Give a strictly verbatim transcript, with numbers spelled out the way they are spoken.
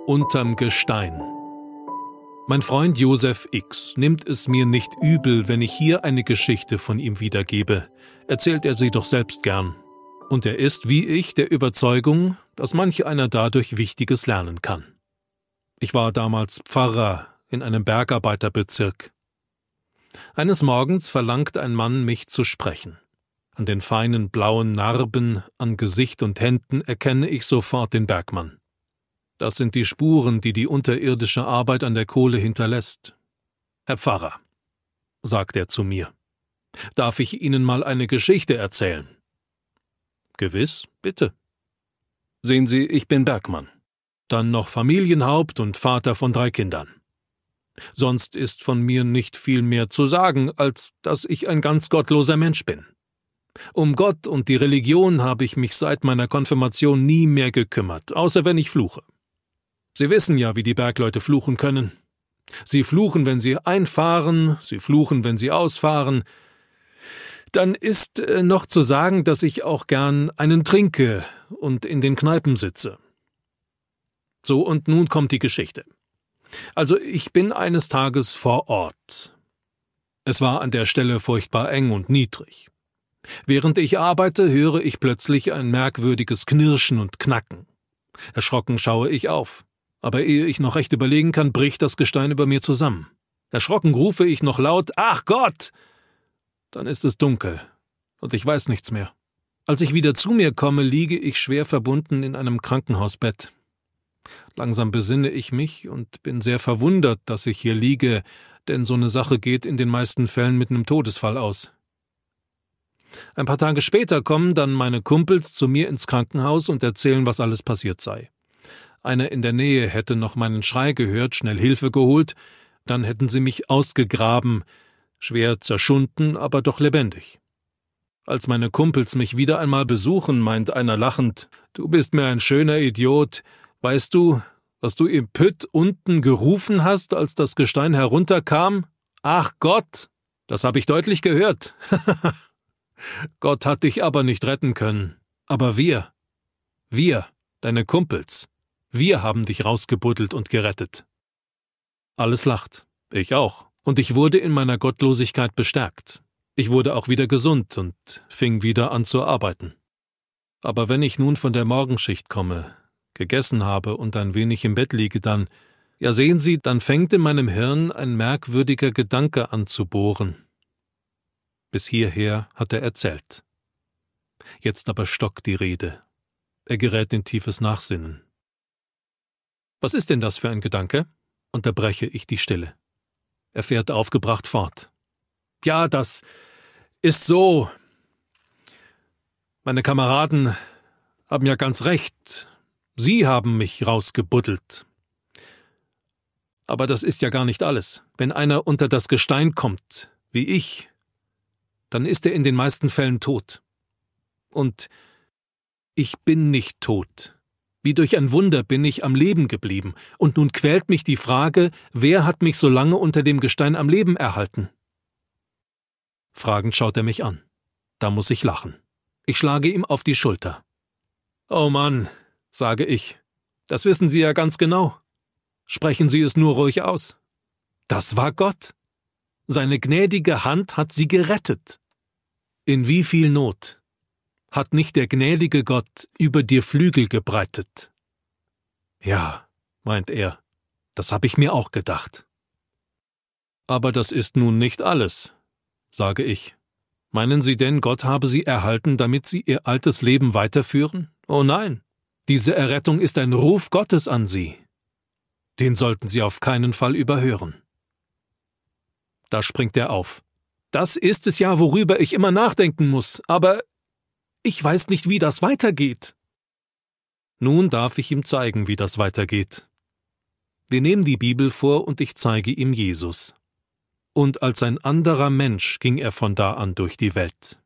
Unterm Gestein. Mein Freund Josef X nimmt es mir nicht übel, wenn ich hier eine Geschichte von ihm wiedergebe. Erzählt er sie doch selbst gern. Und er ist, wie ich, der Überzeugung, dass manch einer dadurch Wichtiges lernen kann. Ich war damals Pfarrer in einem Bergarbeiterbezirk. Eines Morgens verlangt ein Mann, mich zu sprechen. An den feinen blauen Narben an Gesicht und Händen erkenne ich sofort den Bergmann. Das sind die Spuren, die die unterirdische Arbeit an der Kohle hinterlässt. »Herr Pfarrer«, sagt er zu mir, »darf ich Ihnen mal eine Geschichte erzählen?« »Gewiss, bitte.« »Sehen Sie, ich bin Bergmann, dann noch Familienhaupt und Vater von drei Kindern. Sonst ist von mir nicht viel mehr zu sagen, als dass ich ein ganz gottloser Mensch bin. Um Gott und die Religion habe ich mich seit meiner Konfirmation nie mehr gekümmert, außer wenn ich fluche. Sie wissen ja, wie die Bergleute fluchen können. Sie fluchen, wenn sie einfahren, sie fluchen, wenn sie ausfahren. Dann ist äh, noch zu sagen, dass ich auch gern einen trinke und in den Kneipen sitze. So, und nun kommt die Geschichte. Also, ich bin eines Tages vor Ort. Es war an der Stelle furchtbar eng und niedrig. Während ich arbeite, höre ich plötzlich ein merkwürdiges Knirschen und Knacken. Erschrocken schaue ich auf. Aber ehe ich noch recht überlegen kann, bricht das Gestein über mir zusammen. Erschrocken rufe ich noch laut, »Ach Gott!« Dann ist es dunkel und ich weiß nichts mehr. Als ich wieder zu mir komme, liege ich schwer verbunden in einem Krankenhausbett. Langsam besinne ich mich und bin sehr verwundert, dass ich hier liege, denn so eine Sache geht in den meisten Fällen mit einem Todesfall aus. Ein paar Tage später kommen dann meine Kumpels zu mir ins Krankenhaus und erzählen, was alles passiert sei. Einer in der Nähe hätte noch meinen Schrei gehört, schnell Hilfe geholt, dann hätten sie mich ausgegraben, schwer zerschunden, aber doch lebendig. Als meine Kumpels mich wieder einmal besuchen, meint einer lachend, »Du bist mir ein schöner Idiot. Weißt du, was du im Pütt unten gerufen hast, als das Gestein herunterkam? Ach Gott, das habe ich deutlich gehört. Gott hat dich aber nicht retten können. Aber wir, wir, deine Kumpels, wir haben dich rausgebuddelt und gerettet.« Alles lacht. Ich auch. Und ich wurde in meiner Gottlosigkeit bestärkt. Ich wurde auch wieder gesund und fing wieder an zu arbeiten. Aber wenn ich nun von der Morgenschicht komme, gegessen habe und ein wenig im Bett liege, dann, ja sehen Sie, dann fängt in meinem Hirn ein merkwürdiger Gedanke an zu bohren. Bis hierher hat er erzählt. Jetzt aber stockt die Rede. Er gerät in tiefes Nachsinnen. »Was ist denn das für ein Gedanke?« unterbreche ich die Stille. Er fährt aufgebracht fort. »Ja, das ist so. Meine Kameraden haben ja ganz recht. Sie haben mich rausgebuddelt. Aber das ist ja gar nicht alles. Wenn einer unter das Gestein kommt, wie ich, dann ist er in den meisten Fällen tot. Und ich bin nicht tot. Wie durch ein Wunder bin ich am Leben geblieben, und nun quält mich die Frage, wer hat mich so lange unter dem Gestein am Leben erhalten?« Fragend schaut er mich an. Da muss ich lachen. Ich schlage ihm auf die Schulter. »Oh Mann«, sage ich, »das wissen Sie ja ganz genau. Sprechen Sie es nur ruhig aus. Das war Gott. Seine gnädige Hand hat Sie gerettet. In wie viel Not hat nicht der gnädige Gott über dir Flügel gebreitet?« »Ja«, meint er, »das habe ich mir auch gedacht.« »Aber das ist nun nicht alles«, sage ich. »Meinen Sie denn, Gott habe Sie erhalten, damit Sie Ihr altes Leben weiterführen? Oh nein, diese Errettung ist ein Ruf Gottes an Sie. Den sollten Sie auf keinen Fall überhören.« Da springt er auf. »Das ist es ja, worüber ich immer nachdenken muss, aber ich weiß nicht, wie das weitergeht.« Nun darf ich ihm zeigen, wie das weitergeht. Wir nehmen die Bibel vor und ich zeige ihm Jesus. Und als ein anderer Mensch ging er von da an durch die Welt.